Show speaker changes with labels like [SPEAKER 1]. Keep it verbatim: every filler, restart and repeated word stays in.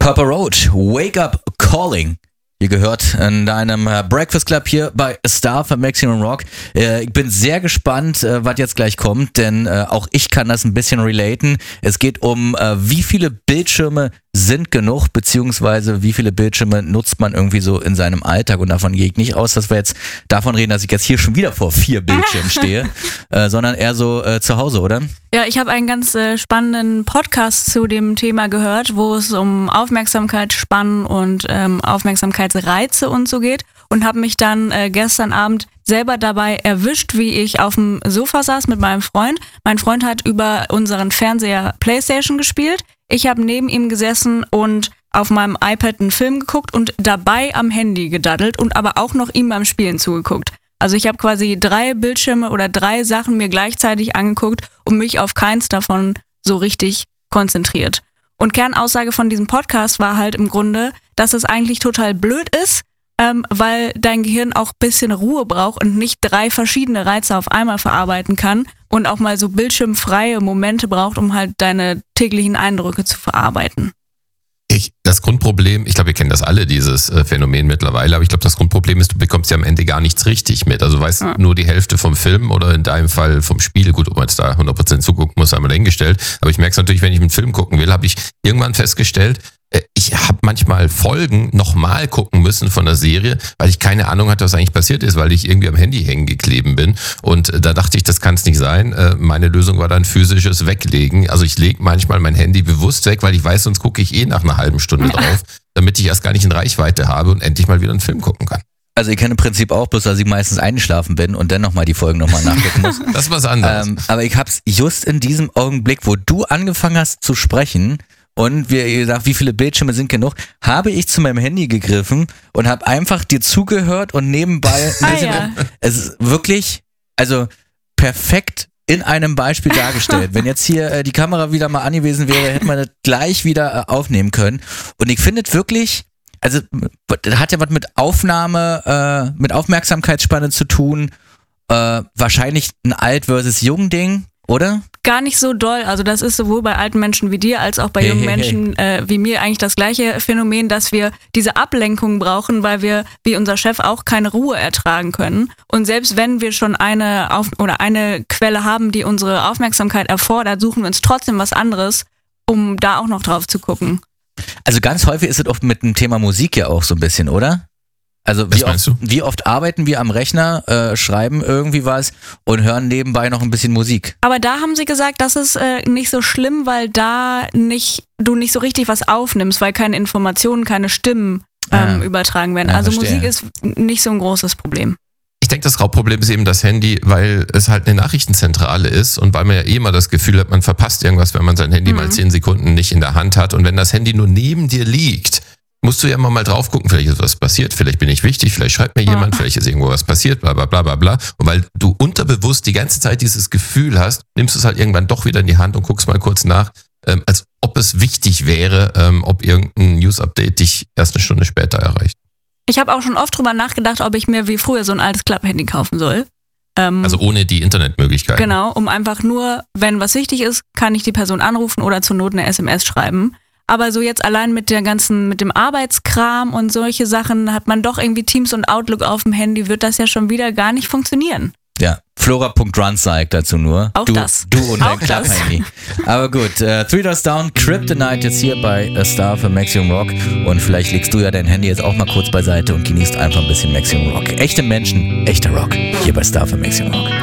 [SPEAKER 1] Papa Roach, Wake Up Calling. Ihr gehört in deinem Breakfast Club hier bei Star für Maximum Rock. Äh, ich bin sehr gespannt, äh, was jetzt gleich kommt, denn äh, auch ich kann das ein bisschen relaten. Es geht um, äh, wie viele Bildschirme sind genug, beziehungsweise wie viele Bildschirme nutzt man irgendwie so in seinem Alltag. Und davon gehe ich nicht aus, dass wir jetzt davon reden, dass ich jetzt hier schon wieder vor vier Bildschirmen stehe, äh, sondern eher so äh, zu Hause, oder?
[SPEAKER 2] Ja, ich habe einen ganz äh, spannenden Podcast zu dem Thema gehört, wo es um Aufmerksamkeitsspannen und ähm, Aufmerksamkeitsreize und so geht und habe mich dann äh, gestern Abend selber dabei erwischt, wie ich auf dem Sofa saß mit meinem Freund. Mein Freund hat über unseren Fernseher PlayStation gespielt. Ich habe neben ihm gesessen und auf meinem iPad einen Film geguckt und dabei am Handy gedaddelt und aber auch noch ihm beim Spielen zugeguckt. Also ich habe quasi drei Bildschirme oder drei Sachen mir gleichzeitig angeguckt und mich auf keins davon so richtig konzentriert. Und Kernaussage von diesem Podcast war halt im Grunde, dass es eigentlich total blöd ist, ähm, weil dein Gehirn auch ein bisschen Ruhe braucht und nicht drei verschiedene Reize auf einmal verarbeiten kann und auch mal so bildschirmfreie Momente braucht, um halt deine täglichen Eindrücke zu verarbeiten.
[SPEAKER 3] Ich, das Grundproblem, ich glaube, wir kennen das alle, dieses äh, Phänomen mittlerweile, aber ich glaube, das Grundproblem ist, du bekommst ja am Ende gar nichts richtig mit. Also du weißt ja nur die Hälfte vom Film oder in deinem Fall vom Spiel. Gut, ob man jetzt da hundert Prozent zugucken muss, einmal dahingestellt. Aber ich merke es natürlich, wenn ich einen Film gucken will, habe ich irgendwann festgestellt, äh, ich habe manchmal Folgen nochmal gucken müssen von der Serie, weil ich keine Ahnung hatte, was eigentlich passiert ist, weil ich irgendwie am Handy hängen geblieben bin. Und äh, da dachte ich, das kann es nicht sein. Äh, meine Lösung war dann physisches Weglegen. Also ich lege manchmal mein Handy bewusst weg, weil ich weiß, sonst gucke ich eh nach einer halben Stunde drauf, damit ich erst gar nicht in Reichweite habe und endlich mal wieder einen Film gucken kann.
[SPEAKER 1] Also ich kenne im Prinzip auch, bloß dass ich meistens eingeschlafen bin und dann nochmal die Folgen nochmal nachgucken muss.
[SPEAKER 3] Das ist was anderes.
[SPEAKER 1] Ähm, aber ich hab's just in diesem Augenblick, wo du angefangen hast zu sprechen und wie gesagt, wie viele Bildschirme sind genug, habe ich zu meinem Handy gegriffen und habe einfach dir zugehört und nebenbei ein bisschen,
[SPEAKER 2] Ah, ja.
[SPEAKER 1] es ist wirklich, also perfekt in einem Beispiel dargestellt. Wenn jetzt hier äh, die Kamera wieder mal angewiesen wäre, hätte man das gleich wieder äh, aufnehmen können. Und ich finde es wirklich, also das hat ja was mit Aufnahme, äh, mit Aufmerksamkeitsspanne zu tun. Äh, wahrscheinlich ein Alt versus Jung Ding, oder?
[SPEAKER 2] Gar nicht so doll. Also das ist sowohl bei alten Menschen wie dir als auch bei
[SPEAKER 1] Hey,
[SPEAKER 2] jungen
[SPEAKER 1] hey,
[SPEAKER 2] Menschen äh, wie mir eigentlich das gleiche Phänomen, dass wir diese Ablenkung brauchen, weil wir, wie unser Chef, auch keine Ruhe ertragen können. Und selbst wenn wir schon eine Auf- oder eine Quelle haben, die unsere Aufmerksamkeit erfordert, suchen wir uns trotzdem was anderes, um da auch noch drauf zu gucken.
[SPEAKER 1] Also ganz häufig ist es oft mit dem Thema Musik ja auch so ein bisschen, oder? Also wie
[SPEAKER 3] Was meinst
[SPEAKER 1] oft,
[SPEAKER 3] du?
[SPEAKER 1] wie oft arbeiten wir am Rechner, äh, schreiben irgendwie was und hören nebenbei noch ein bisschen Musik?
[SPEAKER 2] Aber da haben sie gesagt, das ist äh, nicht so schlimm, weil da nicht du nicht so richtig was aufnimmst, weil keine Informationen, keine Stimmen ähm,
[SPEAKER 1] Ah.
[SPEAKER 2] übertragen werden.
[SPEAKER 1] Ja,
[SPEAKER 2] also
[SPEAKER 1] verstehe.
[SPEAKER 2] Musik ist nicht so ein großes Problem.
[SPEAKER 3] Ich denke, das Hauptproblem ist eben das Handy, weil es halt eine Nachrichtenzentrale ist und weil man ja eh immer das Gefühl hat, man verpasst irgendwas, wenn man sein Handy
[SPEAKER 2] Mhm.
[SPEAKER 3] mal zehn Sekunden nicht in der Hand hat. Und wenn das Handy nur neben dir liegt, musst du ja immer mal drauf gucken, vielleicht ist was passiert, vielleicht bin ich wichtig, vielleicht schreibt mir jemand,
[SPEAKER 2] Ja.
[SPEAKER 3] vielleicht ist irgendwo was passiert, bla bla bla bla bla. Und weil du unterbewusst die ganze Zeit dieses Gefühl hast, nimmst du es halt irgendwann doch wieder in die Hand und guckst mal kurz nach, ähm, als ob es wichtig wäre, ähm, ob irgendein News-Update dich erst eine Stunde später erreicht.
[SPEAKER 2] Ich habe auch schon oft drüber nachgedacht, ob ich mir wie früher so ein altes Klapphandy kaufen soll. Ähm,
[SPEAKER 3] Also ohne die Internetmöglichkeit.
[SPEAKER 2] genau, um einfach nur, wenn was wichtig ist, kann ich die Person anrufen oder zur Not eine S M S schreiben. Aber so jetzt allein mit der ganzen, mit dem Arbeitskram und solche Sachen hat man doch irgendwie Teams und Outlook auf dem Handy, wird das ja schon wieder gar nicht funktionieren.
[SPEAKER 1] Ja, Flora Punkt Run zeigt dazu nur.
[SPEAKER 2] Auch
[SPEAKER 1] du,
[SPEAKER 2] das.
[SPEAKER 1] Du und dein
[SPEAKER 2] Auch das.
[SPEAKER 1] Klapphandy. Aber gut, äh, Three Doors Down, Kryptonite jetzt hier bei A Star für Maximum Rock. Und vielleicht legst du ja dein Handy jetzt auch mal kurz beiseite und genießt einfach ein bisschen Maximum Rock. Echte Menschen, echter Rock. Hier bei Star für Maximum Rock.